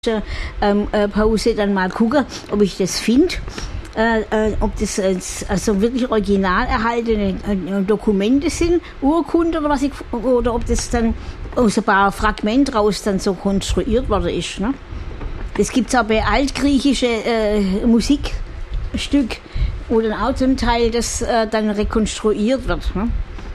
Pause dann mal gucken, ob ich das finde. Ob das also wirklich original erhaltene Dokumente sind, Urkunden oder ob das dann aus ein paar Fragmenten raus dann so konstruiert worden ist. Ne? Das gibt es auch bei altgriechischen Musikstück, wo dann auch zum Teil das dann rekonstruiert wird. Ne?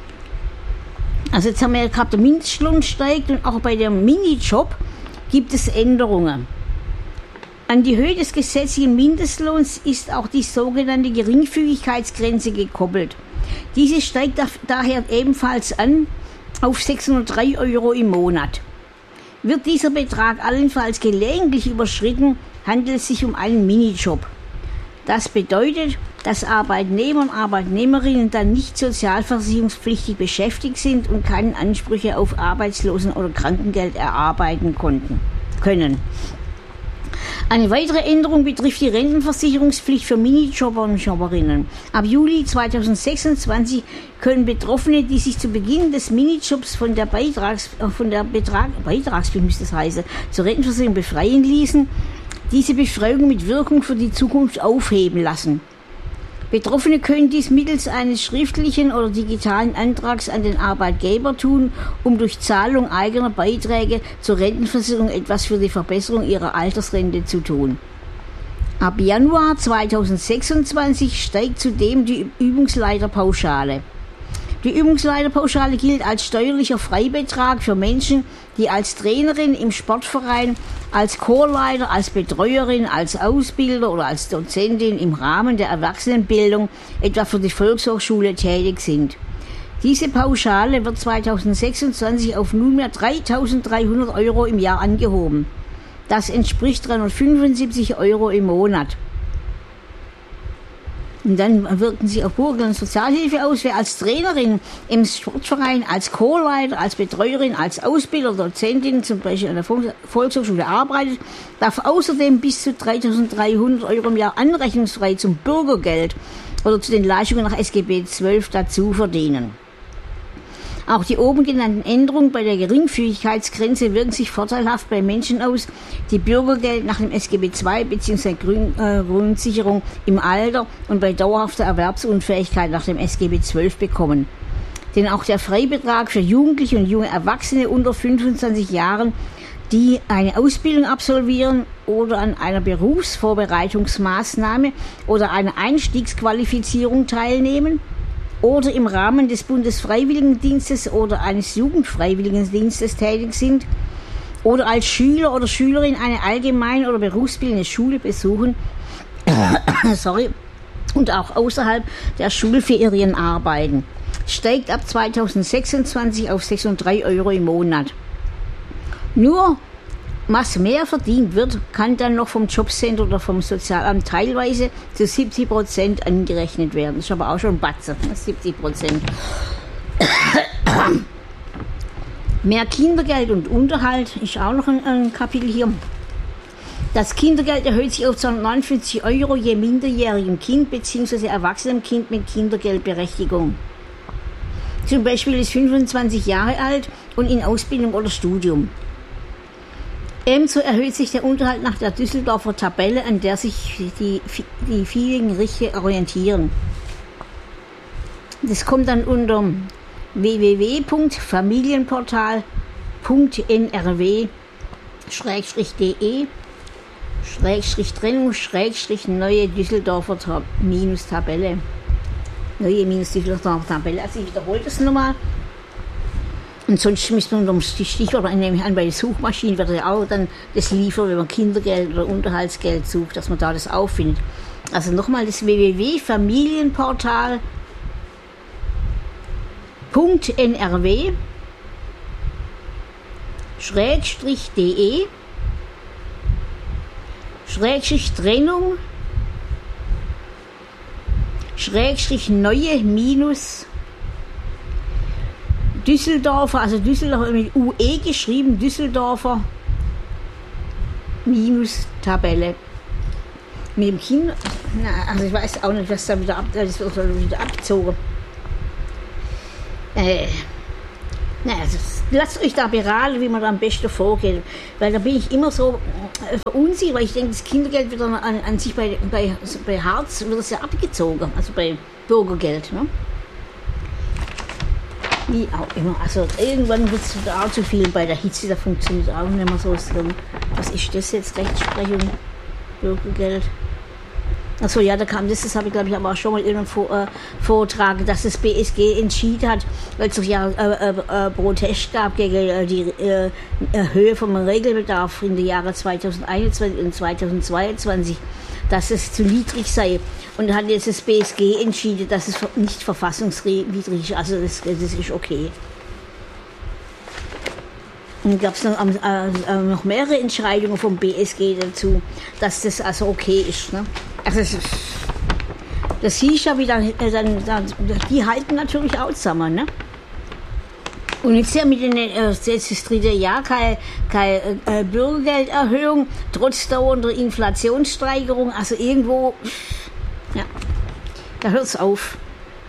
Also jetzt haben wir gehabt, der Mindestlohn steigt und auch bei dem Minijob gibt es Änderungen. An die Höhe des gesetzlichen Mindestlohns ist auch die sogenannte Geringfügigkeitsgrenze gekoppelt. Diese steigt daher ebenfalls an auf 603 € im Monat. Wird dieser Betrag allenfalls gelegentlich überschritten, handelt es sich um einen Minijob. Das bedeutet, dass Arbeitnehmer und Arbeitnehmerinnen dann nicht sozialversicherungspflichtig beschäftigt sind und keine Ansprüche auf Arbeitslosen- oder Krankengeld erarbeiten können. Eine weitere Änderung betrifft die Rentenversicherungspflicht für Minijobber und Jobberinnen. Ab Juli 2026 können Betroffene, die sich zu Beginn des Minijobs von der Beitragspflicht müsste es heißen, zur Rentenversicherung befreien ließen, diese Befreiung mit Wirkung für die Zukunft aufheben lassen. Betroffene können dies mittels eines schriftlichen oder digitalen Antrags an den Arbeitgeber tun, um durch Zahlung eigener Beiträge zur Rentenversicherung etwas für die Verbesserung ihrer Altersrente zu tun. Ab Januar 2026 steigt zudem die Übungsleiterpauschale. Die Übungsleiterpauschale gilt als steuerlicher Freibetrag für Menschen, die als Trainerin im Sportverein, als Chorleiter, als Betreuerin, als Ausbilder oder als Dozentin im Rahmen der Erwachsenenbildung etwa für die Volkshochschule tätig sind. Diese Pauschale wird 2026 auf nunmehr 3.300 € im Jahr angehoben. Das entspricht 375 € im Monat. Und dann wirken sie auf Bürger- und Sozialhilfe aus. Wer als Trainerin im Sportverein, als Chorleiter, als Betreuerin, als Ausbilder, Dozentin zum Beispiel an der Volkshochschule arbeitet, darf außerdem bis zu 3.300 € im Jahr anrechnungsfrei zum Bürgergeld oder zu den Leistungen nach SGB XII dazu verdienen. Auch die oben genannten Änderungen bei der Geringfügigkeitsgrenze wirken sich vorteilhaft bei Menschen aus, die Bürgergeld nach dem SGB II bzw. Grundsicherung im Alter und bei dauerhafter Erwerbsunfähigkeit nach dem SGB XII bekommen. Denn auch der Freibetrag für Jugendliche und junge Erwachsene unter 25 Jahren, die eine Ausbildung absolvieren oder an einer Berufsvorbereitungsmaßnahme oder einer Einstiegsqualifizierung teilnehmen, oder im Rahmen des Bundesfreiwilligendienstes oder eines Jugendfreiwilligendienstes tätig sind oder als Schüler oder Schülerin eine allgemein- oder berufsbildende Schule besuchen und auch außerhalb der Schulferien arbeiten, steigt ab 2026 auf 603 € im Monat. Nur was mehr verdient wird, kann dann noch vom Jobcenter oder vom Sozialamt teilweise zu 70% angerechnet werden. Das ist aber auch schon ein Batzen, 70%. Mehr Kindergeld und Unterhalt ist auch noch ein Kapitel hier. Das Kindergeld erhöht sich auf 259 € je minderjährigem Kind bzw. erwachsenem Kind mit Kindergeldberechtigung. Zum Beispiel ist 25 Jahre alt und in Ausbildung oder Studium. Ebenso erhöht sich der Unterhalt nach der Düsseldorfer Tabelle, an der sich die vielen Gerichte orientieren. Das kommt dann unter www.familienportal.nrw/de/Trennung/neue Düsseldorfer Tabelle. Neue Düsseldorfer Tabelle. Also ich wiederhole das nochmal. Und sonst müsste man die Stichworte nehme ich an, bei der Suchmaschine wird ja auch dann das liefern, wenn man Kindergeld oder Unterhaltsgeld sucht, dass man da das auffindet. Also nochmal das www.de/Trennung/neue Düsseldorfer, also Düsseldorfer mit UE geschrieben, Düsseldorfer Tabelle. Mit dem Kind, also ich weiß auch nicht, was da wieder das wird wieder abgezogen. Na, also, lasst euch da beraten, wie man da am besten vorgeht. Weil da bin ich immer so verunsichert, weil ich denke, das Kindergeld wird dann an sich bei Hartz wird es ja abgezogen, also bei Bürgergeld. Ne? Wie auch immer. Also irgendwann wird es auch zu viel bei der Hitze, da funktioniert auch nicht mehr so. Was ist das jetzt? Rechtsprechung, Bürgergeld. Achso, ja, da kam das habe ich glaube ich aber auch schon mal in einem Vortrag, dass das BSG entschieden hat, weil es doch ja Protest gab gegen die Höhe vom Regelbedarf in den Jahren 2021 und 2022, dass es zu niedrig sei. Und da hat jetzt das BSG entschieden, dass es nicht verfassungswidrig ist, also das ist okay. Und dann gab es noch mehrere Entscheidungen vom BSG dazu, dass das also okay ist. Ne? Also das hieß ja wieder, die halten natürlich auch zusammen. Ne? Und jetzt ja mit jetzt das dritte Jahr keine Bürgergelderhöhung, trotz dauernder Inflationssteigerung, also irgendwo, ja, da hört es auf.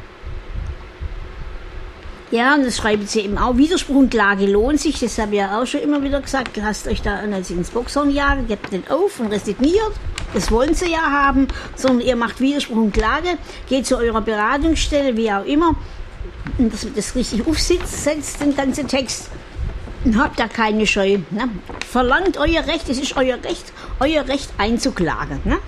Ja, und das schreiben sie eben auch. Widerspruch und Klage lohnt sich, das habe ich ja auch schon immer wieder gesagt. Lasst euch da nicht ins Boxhorn jagen, gebt nicht auf und resigniert. Das wollen sie ja haben, sondern ihr macht Widerspruch und Klage, geht zu eurer Beratungsstelle, wie auch immer, und dass das richtig aufsetzt, den ganzen Text. Und habt da keine Scheu. Ne? Verlangt euer Recht, es ist euer Recht einzuklagen. Ne?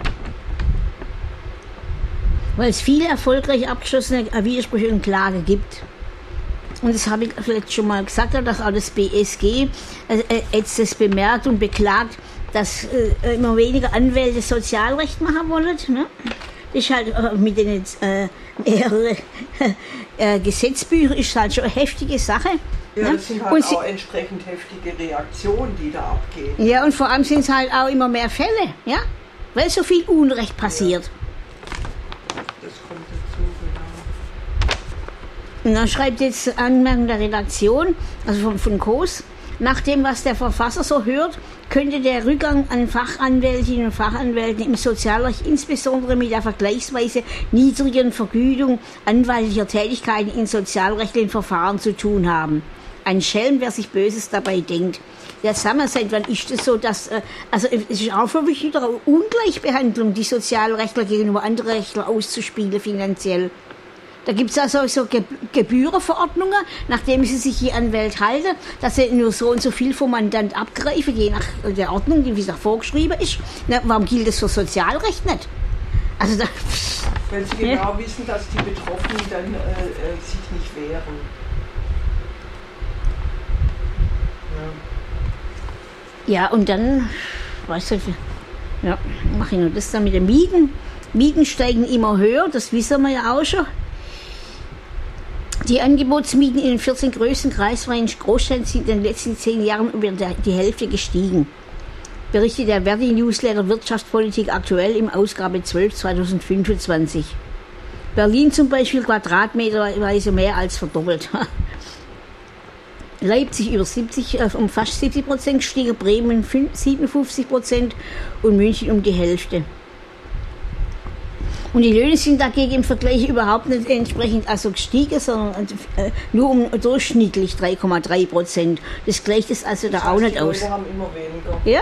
Weil es viele erfolgreich abgeschlossene Widersprüche und Klage gibt. Und das habe ich vielleicht schon mal gesagt, dass auch das BSG jetzt das bemerkt und beklagt, dass immer weniger Anwälte Sozialrecht machen wollen. Ne? Das ist halt mit den mehreren Gesetzbüchern ist halt schon eine heftige Sache. Ja, ne? das sind halt und auch entsprechend heftige Reaktionen, die da abgehen. Ja, und vor allem sind es halt auch immer mehr Fälle, ja? Weil so viel Unrecht passiert. Ja. Das kommt dazu, genau. Und dann schreibt jetzt Anmerkung der Redaktion, also von Coes, nach dem, was der Verfasser so hört, könnte der Rückgang an Fachanwältinnen und Fachanwälten im Sozialrecht insbesondere mit der vergleichsweise niedrigen Vergütung anwaltlicher Tätigkeiten in sozialrechtlichen Verfahren zu tun haben. Ein Schelm, wer sich Böses dabei denkt. Ja, sagen wir, seit wann ist es so, dass, also es ist auch für mich wieder eine Ungleichbehandlung, die Sozialrechtler gegenüber anderen Rechtler auszuspielen finanziell. Da gibt es also so Gebührenverordnungen, nachdem sie sich die Anwälte halten, dass sie nur so und so viel vom Mandant abgreifen, je nach der Ordnung, wie es da vorgeschrieben ist. Na, warum gilt das für Sozialrecht nicht? Also da, weil sie genau wissen, dass die Betroffenen dann sich nicht wehren. Ja, und dann, weißt du, ja, mache ich nur das dann mit den Mieten. Mieten steigen immer höher, das wissen wir ja auch schon. Die Angebotsmieten in den 14 größten kreisfreien Großstädten sind in den letzten 10 Jahren über die Hälfte gestiegen. Berichtet der Verdi-Newsletter Wirtschaftspolitik aktuell im Ausgabe 12 2025. Berlin zum Beispiel quadratmeterweise mehr als verdoppelt. Leipzig um fast 70% gestiegen, Bremen 57% und München um die Hälfte. Und die Löhne sind dagegen im Vergleich überhaupt nicht entsprechend also gestiegen, sondern nur um durchschnittlich 3,3%. Das gleicht es also da auch nicht aus. Die Leute haben immer weniger. Ja.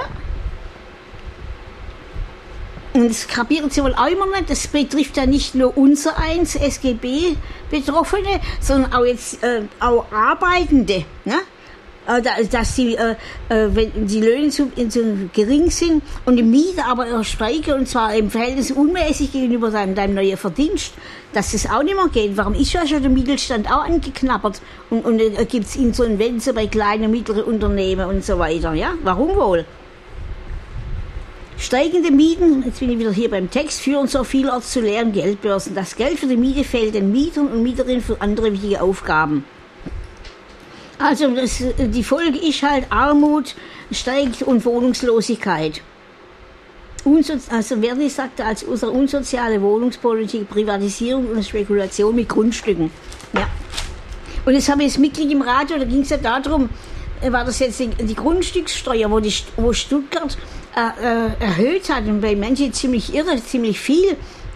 Und das kapieren sie wohl auch immer nicht. Das betrifft ja nicht nur unser eins, SGB-Betroffene, sondern auch jetzt auch Arbeitende. Ne? Dass sie, wenn die Löhne zu gering sind und die Miete aber steigen, und zwar im Verhältnis unmäßig gegenüber deinem neuen Verdienst, dass das auch nicht mehr geht. Warum ist ja schon der Mittelstand auch angeknabbert und gibt es Insolvenzen bei kleinen und mittleren Unternehmen und so weiter? Ja? Warum wohl? Steigende Mieten, jetzt bin ich wieder hier beim Text, führen so vielerorts zu leeren Geldbörsen. Das Geld für die Miete fehlt den Mietern und Mieterinnen für andere wichtige Aufgaben. Also die Folge ist halt, Armut steigt und Wohnungslosigkeit. Also Verdi sagte, als unsere unsoziale Wohnungspolitik, Privatisierung und Spekulation mit Grundstücken. Ja. Und jetzt habe ich es mitgekriegt im Radio, da ging es ja darum, war das jetzt die Grundstückssteuer, wo Stuttgart erhöht hat und bei manchen ziemlich irre, ziemlich viel,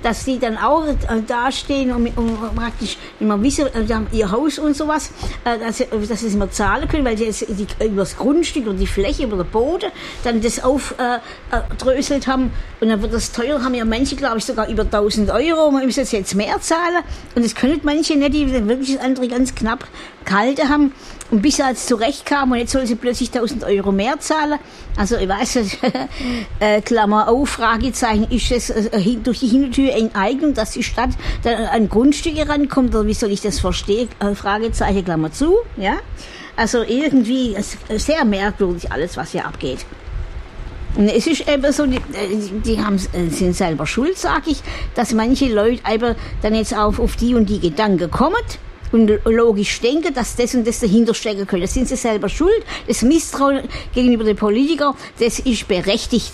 dass die dann auch dastehen und praktisch immer wissen, ihr Haus und sowas, dass sie es immer zahlen können, weil sie über das Grundstück oder die Fläche, über den Boden, dann das aufdröselt haben und dann wird das teuer, haben ja manche, glaube ich, sogar über 1.000 €, man muss jetzt mehr zahlen und das können manche nicht, die wirklich das andere ganz knapp gehalten haben und bis sie jetzt zurechtkamen und jetzt soll sie plötzlich 1.000 € mehr zahlen. Also ich weiß nicht, Klammer auf, Fragezeichen, ist es durch die Hintertür Enteignung, dass die Stadt dann an Grundstücke rankommt, oder wie soll ich das verstehen? Fragezeichen, Klammer zu, ja. Also irgendwie sehr merkwürdig alles, was hier abgeht. Und es ist eben so, die sind selber schuld, sag ich, dass manche Leute eben dann jetzt auf die und die Gedanken kommen und logisch denken, dass das und das dahinter stecken könnte. Das sind sie selber schuld. Das Misstrauen gegenüber den Politikern, das ist berechtigt.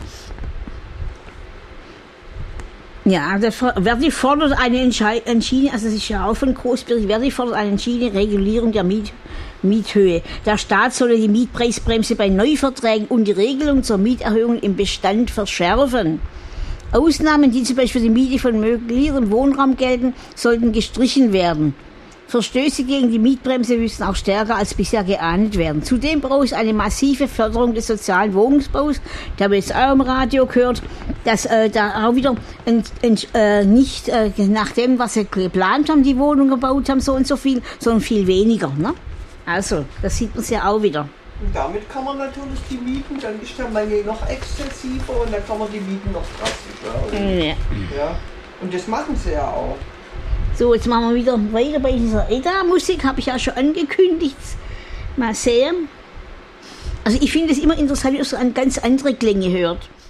Ja, Verdi fordert eine entschiedene, also das ist ja auch von Großbericht, Verdi fordert eine entschiedene Regulierung der Miethöhe. Der Staat solle die Mietpreisbremse bei Neuverträgen und die Regelung zur Mieterhöhung im Bestand verschärfen. Ausnahmen, die zum Beispiel für die Miete von möbliertem Wohnraum gelten, sollten gestrichen werden. Verstöße gegen die Mietbremse müssen auch stärker als bisher geahndet werden. Zudem braucht es eine massive Förderung des sozialen Wohnungsbaus. Da haben wir jetzt auch im Radio gehört, dass da auch wieder nicht nach dem, was sie geplant haben, die Wohnungen gebaut haben, so und so viel, sondern viel weniger. Ne? Also, das sieht man ja auch wieder. Und damit kann man natürlich die Mieten, dann ist der Mangel noch exzessiver und dann kann man die Mieten noch drastischer erhöhen. Ja. Und das machen sie ja auch. So, jetzt machen wir wieder weiter bei dieser Edda-Musik, habe ich ja schon angekündigt. Mal sehen. Also ich finde es immer interessant, wenn man so an ganz andere Klänge hört.